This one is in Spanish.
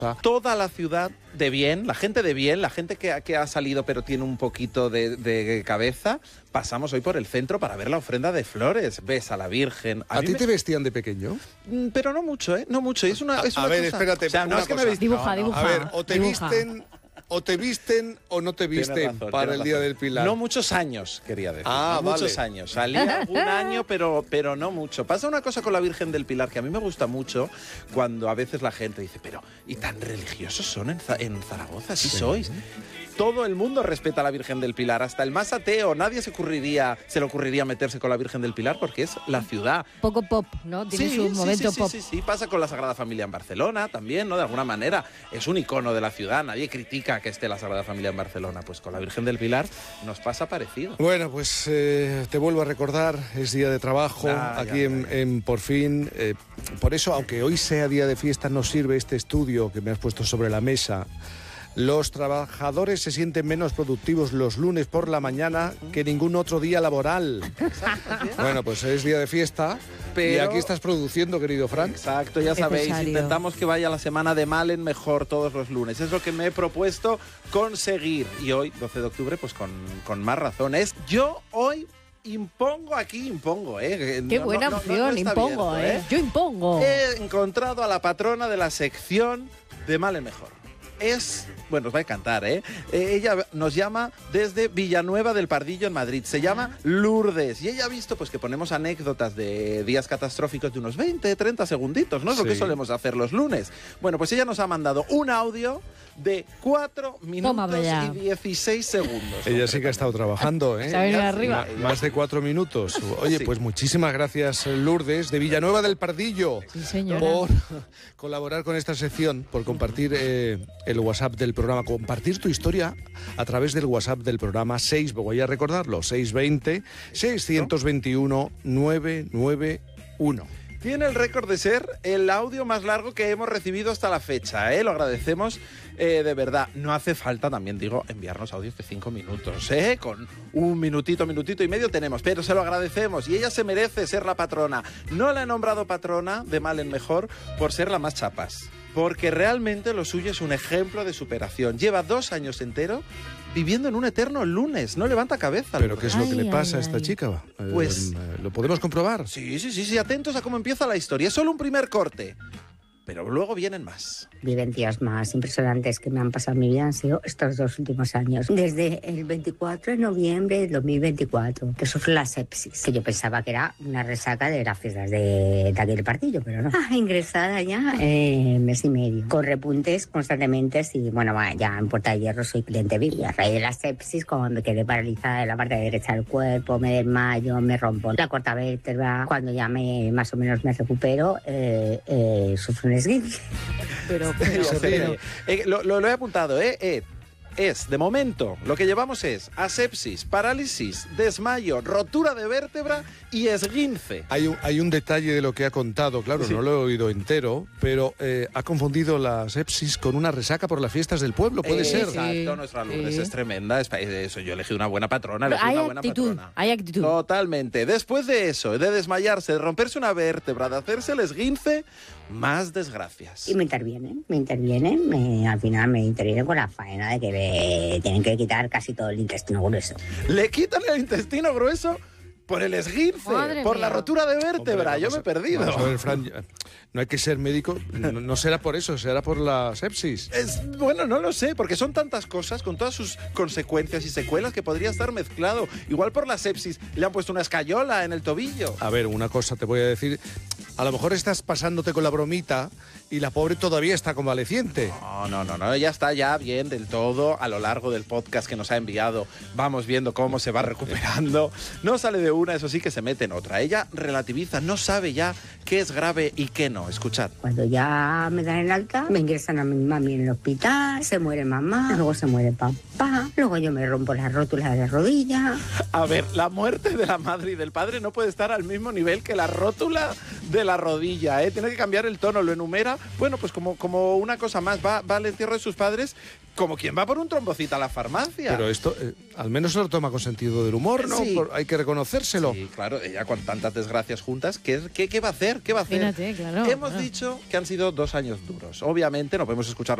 Toda la ciudad de bien, la gente de bien, la gente que ha salido pero tiene un poquito de cabeza, pasamos hoy por el centro para ver la ofrenda de flores. Ves a la Virgen. ¿A ti te vestían de pequeño? Pero no mucho, ¿eh? No mucho. Es una a ver, cosa... espérate. O sea, no es que me Dibuja. A ver, o te visten o no te visten para el Día del Pilar. No muchos años, quería decir. Muchos años. Salía un año, pero no mucho. Pasa una cosa con la Virgen del Pilar que a mí me gusta mucho cuando a veces la gente dice, pero ¿y tan religiosos son en Zaragoza? Sí sois. Todo el mundo respeta a la Virgen del Pilar, hasta el más ateo. Nadie se le ocurriría meterse con la Virgen del Pilar porque es la ciudad. Poco pop, ¿no? Tiene su momento pop. Sí. Pasa con la Sagrada Familia en Barcelona también, ¿no? De alguna manera es un icono de la ciudad. Nadie critica que esté la Sagrada Familia en Barcelona. Pues con la Virgen del Pilar nos pasa parecido. Bueno, pues te vuelvo a recordar, es día de trabajo aquí en Por Fin. Por eso, aunque hoy sea día de fiesta, nos sirve este estudio que me has puesto sobre la mesa. Los trabajadores se sienten menos productivos los lunes por la mañana que ningún otro día laboral. Bueno, pues es día de fiesta. Pero... y aquí estás produciendo, querido Fran. Exacto, ya sabéis, intentamos que vaya la semana de mal en mejor todos los lunes. Es lo que me he propuesto conseguir. Y hoy, 12 de octubre, pues con más razones. Yo hoy... impongo, ¿eh? Qué buena opción, impongo, ¿eh? Yo impongo. He encontrado a la patrona de la sección de mal en mejor. Bueno, os va a encantar, ¿eh? Ella nos llama desde Villanueva del Pardillo en Madrid. Se llama Lourdes. Y ella ha visto pues que ponemos anécdotas de días catastróficos de unos 20, 30 segunditos, ¿no? Es lo que solemos hacer los lunes. Bueno, pues ella nos ha mandado un audio de 4 minutos y 16 segundos. Ella sí que ha estado trabajando, ¿eh? Arriba. Más de 4 minutos. Oye, pues muchísimas gracias, Lourdes, de Villanueva del Pardillo, por colaborar con esta sección, por compartir el WhatsApp del programa, compartir tu historia a través del WhatsApp del programa voy a recordarlo, 620-621-991. Tiene el récord de ser el audio más largo que hemos recibido hasta la fecha, ¿eh? Lo agradecemos de verdad. No hace falta, también digo, enviarnos audios de 5 minutos, ¿eh? Con un minutito y medio tenemos, pero se lo agradecemos y ella se merece ser la patrona. No la he nombrado patrona de mal en mejor por ser la más chapas, porque realmente lo suyo es un ejemplo de superación. Lleva 2 años enteros viviendo en un eterno lunes, no levanta cabeza. ¿Pero qué es lo que le pasa a esta chica? Pues... ¿lo podemos comprobar? Sí, atentos a cómo empieza la historia. Es solo un primer corte, pero luego vienen más. Vivencias más impresionantes que me han pasado en mi vida han sido estos 2 últimos años. Desde el 24 de noviembre de 2024, que sufrí la sepsis, que yo pensaba que era una resaca de las fiestas de aquel partido, pero no. Ingresada ya mes y medio, con repuntes constantemente y bueno, ya en Puerta de Hierro soy cliente VIP. Y a raíz de la sepsis, como me quedé paralizada en la parte derecha del cuerpo, me desmayo, me rompo la cuarta vértebra. Cuando ya más o menos me recupero, sufro un esguince. Pero lo he apuntado, ¿eh? De momento, lo que llevamos es asepsis, parálisis, desmayo, rotura de vértebra y esguince. Hay un detalle de lo que ha contado, claro, no lo he oído entero, pero ha confundido la sepsis con una resaca por las fiestas del pueblo, ¿puede ser? Exacto, nuestra Lourdes es tremenda, eso, yo elegí una buena patrona, Hay actitud. Totalmente. Después de eso, de desmayarse, de romperse una vértebra, de hacerse el esguince, más desgracias. Y me intervienen, al final me intervienen con la faena de que tienen que quitar casi todo el intestino grueso. ¿Le quitan el intestino grueso? Por el esguince, por la rotura de vértebra. Yo me he perdido. Vamos a ver, Fran, no hay que ser médico, no será por eso, será por la sepsis. Bueno, no lo sé, porque son tantas cosas con todas sus consecuencias y secuelas que podría estar mezclado. Igual por la sepsis le han puesto una escayola en el tobillo. A ver, una cosa te voy a decir. A lo mejor estás pasándote con la bromita y la pobre todavía está convaleciente. No, ella está ya bien del todo. A lo largo del podcast que nos ha enviado vamos viendo cómo se va recuperando. No sale de una, eso sí que se mete en otra. Ella relativiza, no sabe ya qué es grave y qué no. Escuchad. Cuando ya me dan el alta, me ingresan a mi mami en el hospital, se muere mamá, luego se muere papá, luego yo me rompo la rótula de la rodilla. A ver, la muerte de la madre y del padre no puede estar al mismo nivel que la rótula de la rodilla, ¿eh? Tiene que cambiar el tono, lo enumera, bueno, pues como una cosa más, va al entierro de sus padres como quien va por un trombocito a la farmacia. Pero esto, al menos se lo toma con sentido del humor, ¿no? Sí. Hay que reconocérselo. Sí, claro, ella con tantas desgracias juntas, ¿qué va a hacer? ¿Qué va a hacer? Imagínate, claro. Hemos dicho que han sido 2 años duros. Obviamente no podemos escuchar